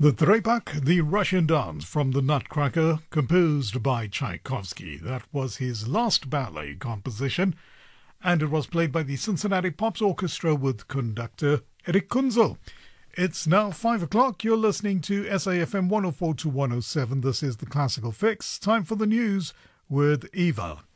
The Trepak, the Russian dance from the Nutcracker, composed by Tchaikovsky. That was his last ballet composition, and it was played by the Cincinnati Pops Orchestra with conductor Eric Kunzel. It's now 5 o'clock. You're listening to SAFM 104 to 107. This is the Classical Fix. Time for the news with Eva.